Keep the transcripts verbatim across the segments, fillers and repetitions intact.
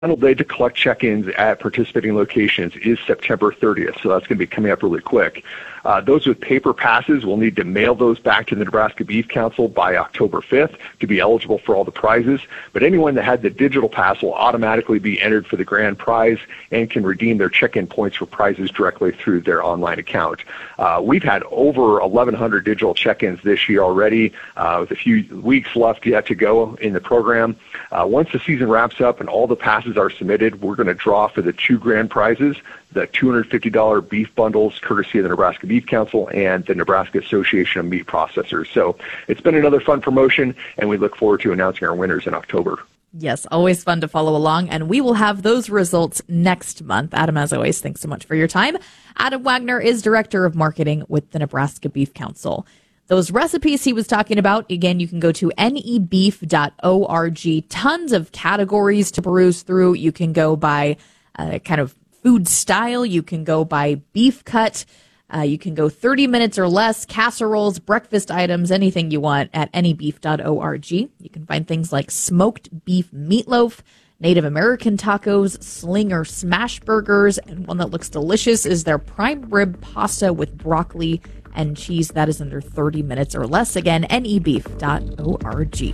final day to collect check-ins at participating locations is September thirtieth, so that's going to be coming up really quick. Uh, those with paper passes will need to mail those back to the Nebraska Beef Council by October fifth to be eligible for all the prizes. But anyone that had the digital pass will automatically be entered for the grand prize and can redeem their check-in points for prizes directly through their online account. Uh, we've had over eleven hundred digital check-ins this year already, uh, with a few weeks left yet to go in the program. Uh, once the season wraps up and all the passes are submitted, we're going to draw for the two grand prizes, the two hundred fifty dollars beef bundles courtesy of the Nebraska Beef Council and the Nebraska Association of Meat Processors. So it's been another fun promotion, and we look forward to announcing our winners in October. Yes, always fun to follow along, and we will have those results next month. Adam, as always, thanks so much for your time. Adam Wagner is Director of Marketing with the Nebraska Beef Council. Those recipes he was talking about, again, you can go to N E beef dot org. Tons of categories to peruse through. You can go by uh, kind of food style. You can go by beef cut. Uh, you can go thirty minutes or less, casseroles, breakfast items, anything you want at N E beef dot org. You can find things like smoked beef meatloaf, Native American tacos, slinger smash burgers, and one that looks delicious is their prime rib pasta with broccoli and cheese. That is under thirty minutes or less. Again, N E beef dot org.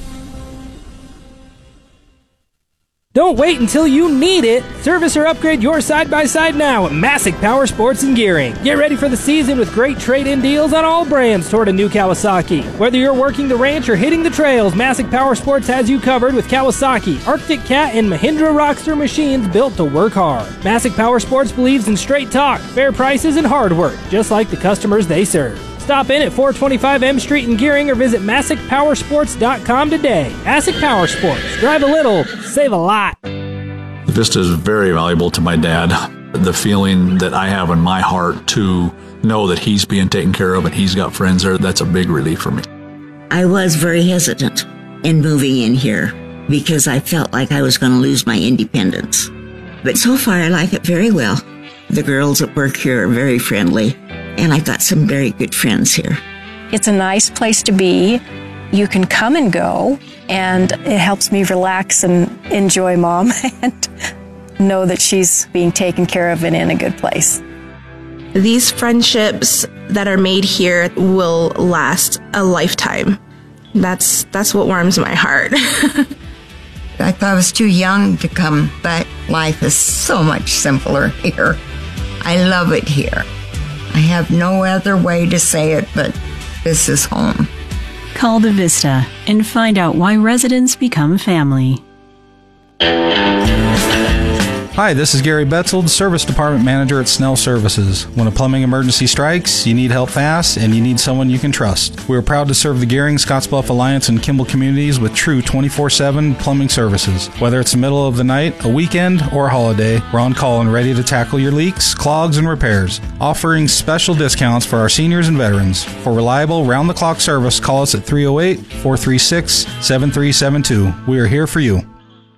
Don't wait until you need it. Service or upgrade your side-by-side now at Massic Power Sports and Gearing. Get ready for the season with great trade-in deals on all brands toward a new Kawasaki. Whether you're working the ranch or hitting the trails, Massic Power Sports has you covered with Kawasaki, Arctic Cat, and Mahindra Rockster machines built to work hard. Massic Power Sports believes in straight talk, fair prices, and hard work, just like the customers they serve. Stop in at four twenty-five M Street in Gearing or visit Massic Power Sports dot com today. Massic Power Sports. Drive a little, save a lot. Vista is very valuable to my dad. The feeling that I have in my heart to know that he's being taken care of and he's got friends there, that's a big relief for me. I was very hesitant in moving in here because I felt like I was going to lose my independence. But so far, I like it very well. The girls at work here are very friendly, and I've got some very good friends here. It's a nice place to be. You can come and go, and it helps me relax and enjoy Mom and know that she's being taken care of and in a good place. These friendships that are made here will last a lifetime. That's that's what warms my heart. I thought I was too young to come, but life is so much simpler here. I love it here. I have no other way to say it, but this is home. Call the Vista and find out why residents become family. Hi, this is Gary Betzel, Service Department Manager at Snell Services. When a plumbing emergency strikes, you need help fast, and you need someone you can trust. We are proud to serve the Gehring, Scottsbluff Alliance, and Kimball communities with true twenty-four seven plumbing services. Whether it's the middle of the night, a weekend, or a holiday, we're on call and ready to tackle your leaks, clogs, and repairs, offering special discounts for our seniors and veterans. For reliable, round-the-clock service, call us at three oh eight, four three six, seven three seven two. We are here for you.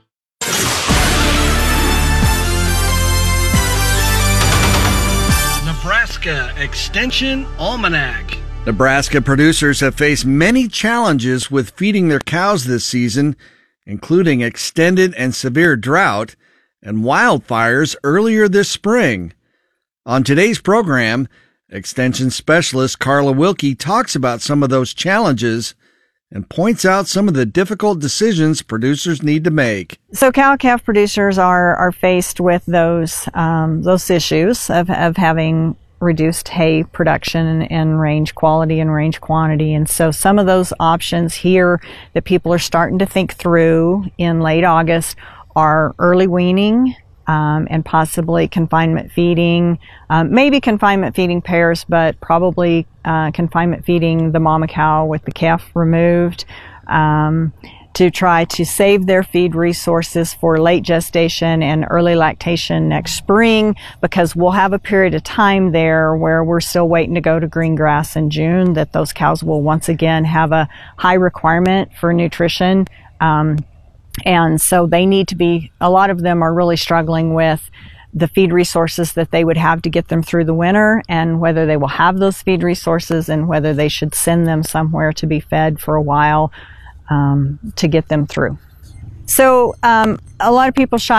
Nebraska Extension Almanac. Nebraska producers have faced many challenges with feeding their cows this season, including extended and severe drought and wildfires earlier this spring. On today's program, Extension Specialist Carla Wilkie talks about some of those challenges and points out some of the difficult decisions producers need to make. So cow-calf producers are are faced with those um, those issues of, of having reduced hay production and, and range quality and range quantity. And so some of those options here that people are starting to think through in late August are early weaning, Um, and possibly confinement feeding, um, maybe confinement feeding pairs, but probably uh, confinement feeding the mama cow with the calf removed, um, to try to save their feed resources for late gestation and early lactation next spring, because we'll have a period of time there where we're still waiting to go to green grass in June, that those cows will once again have a high requirement for nutrition. Um, And so they need to be, a lot of them are really struggling with the feed resources that they would have to get them through the winter, and whether they will have those feed resources and whether they should send them somewhere to be fed for a while um, to get them through. So um, a lot of people shy